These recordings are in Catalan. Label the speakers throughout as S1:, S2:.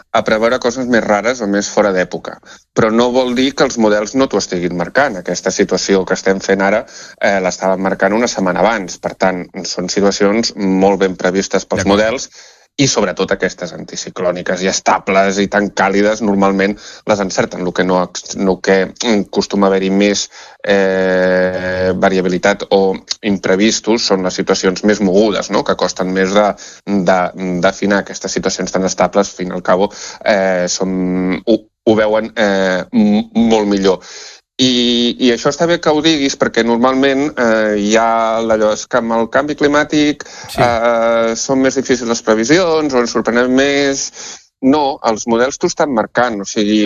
S1: a preveure coses més rares o més fora d'època. Però no vol dir que els models no t'ho estiguin marcant. Aquesta situació que estem fent ara l'estàvem marcant una setmana abans. Per tant, són situacions molt ben previstes pels models, i sobretot aquestes anticiclòniques i estables i tan càlides normalment les encerten. El que acostuma a haver-hi més variabilitat o imprevistos són les situacions més mogudes, no? Que costen més d'afinar. Aquestes situacions tan estables, al fin i al cabo, ho veuen molt millor. I això està bé que ho diguis perquè normalment hi ha allò que amb el canvi climàtic són més difícils les previsions o ens sorprenem més. No, els models t'ho estan marcant, o sigui,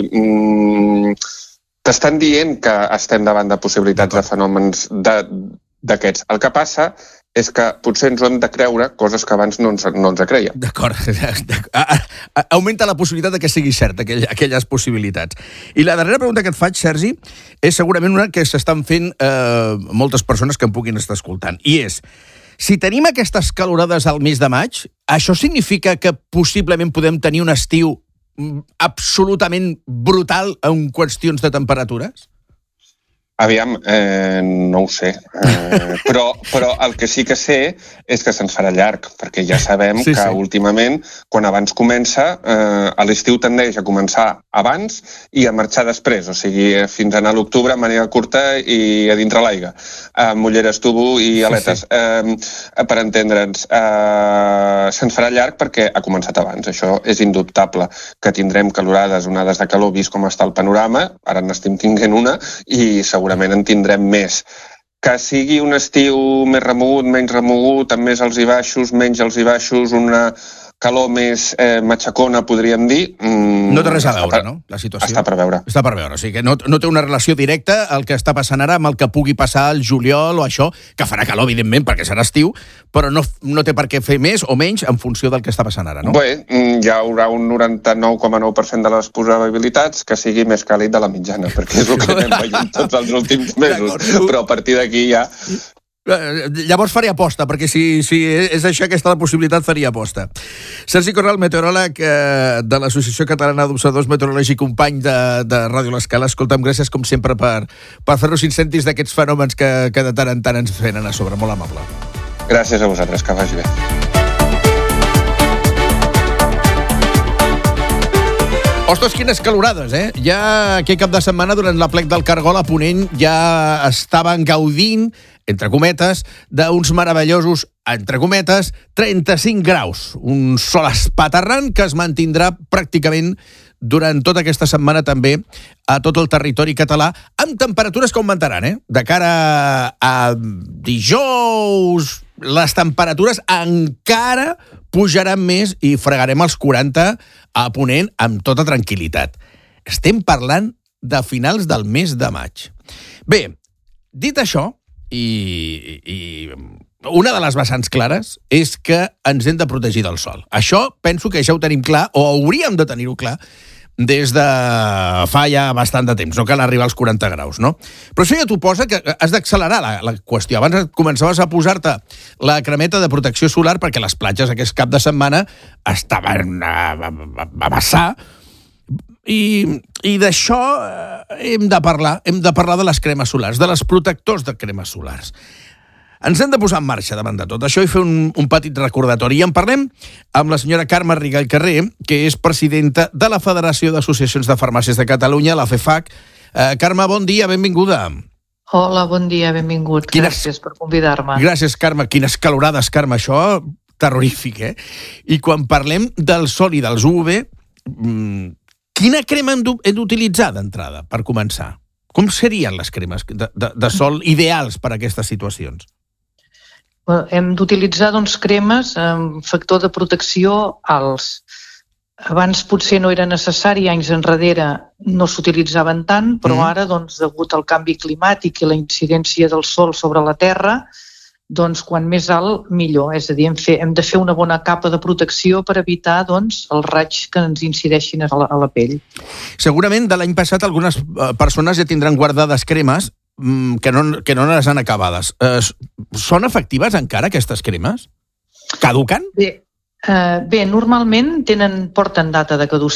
S1: t'estan dient que estem davant de possibilitats de fenòmens d'aquests. El que passa és que potser ens ho hem de creure coses que abans no ens creiem.
S2: D'acord. Augmenta la possibilitat de que sigui cert, aquelles possibilitats. I la darrera pregunta que et faig, Sergi, és segurament una que s'estan fent moltes persones que em puguin estar escoltant. I és, si tenim aquestes calorades al mes de maig, això significa que possiblement podem tenir un estiu absolutament brutal en qüestions de temperatures?
S1: Aviam, no ho sé, però el que sí que sé és que se'ns farà llarg, perquè ja sabem que últimament, quan abans comença, l'estiu tendeix a començar abans i a marxar després, o sigui, fins a anar a l'octubre, màniga curta i a dintre l'aigua, amb ulleres tubo i aletes. Per entendre'ns, se'ns farà llarg perquè ha començat abans, això és indubtable, que tindrem calorades, onades de calor, vist com està el panorama, ara n'estem tinguent una, i segurament en tindrem més. Que sigui un estiu més remogut, menys remogut, amb més alts i baixos, menys alts i baixos, una calor més matxacona, podríem dir.
S2: No té res a veure, no? La situació.
S1: Està per veure.
S2: Està per veure, o sigui que no té una relació directa el que està passant ara amb el que pugui passar al juliol o això, que farà calor, evidentment, perquè serà estiu, però no té per què fer més o menys en funció del que està passant ara, no?
S1: Bé, hi haurà un 99,9% de les probabilitats que sigui més càlid de la mitjana, perquè és el que anem veient tots els últims mesos, però a partir d'aquí ja...
S2: Llavors faré aposta, perquè si és això, aquesta la possibilitat, faria aposta. Sergi Corral, meteoròleg de l'Associació Catalana d'Observadors Meteorològics i company de Ràdio L'Escala. Escolta'm, gràcies com sempre per fer-nos incendis d'aquests fenòmens que de tant en tant ens venen a sobre. Molt amable.
S1: Gràcies a vosaltres, que vagi bé.
S2: Ostres, quines calorades, eh? Ja aquest cap de setmana, durant l'Aplec del Cargol, a Ponent ja estaven gaudint, entre cometes, d'uns meravellosos, entre cometes, 35 graus. Un sol espaterrant que es mantindrà pràcticament durant tota aquesta setmana també a tot el territori català, amb temperatures que augmentaran, eh? De cara a dijous, les temperatures encara pujaran més i fregarem els 40 a Ponent amb tota tranquil·litat. Estem parlant de finals del mes de maig. Bé, dit això, i una de les vessants clares és que ens hem de protegir del sol. Això penso que ja ho tenim clar, o hauríem de tenir-ho clar, des de fa ja bastant de temps, no cal arribar als 40 graus, no? Però això ja t'ho posa que has d'accelerar la qüestió. Abans començaves a posar-te la cremeta de protecció solar perquè les platges aquest cap de setmana estaven a vessar, i d'això hem de parlar de les cremes solars, de les protectors de cremes solars. Ens hem de posar en marxa davant de tot això i fer un petit recordatori. I en parlem amb la senyora Carme Rigall Carrer, que és presidenta de la Federació d'Associacions de Farmàcies de Catalunya, la FEFAC. Carme, bon dia, benvinguda.
S3: Hola, bon dia, benvingut. Gràcies per convidar-me.
S2: Gràcies, Carme. Quines calorades, Carme, això terrorífic, eh? I quan parlem del sol i dels UV, quina crema hem d'utilitzar d'entrada, per començar? Com serien les cremes de sol ideals per a aquestes situacions?
S3: Hem d'utilitzar cremes amb factor de protecció alts. Abans potser no era necessari, anys enrere no s'utilitzaven tant, però ara, degut al canvi climàtic i la incidència del sol sobre la Terra, quan més alt, millor. És a dir, hem de fer una bona capa de protecció per evitar els raigs que ens incideixin a la pell.
S2: Segurament de l'any passat algunes persones ja tindran guardades cremes que no les han acabades. Són efectives encara aquestes cremes? Caduquen?
S3: Bé, normalment porten data de caducitat.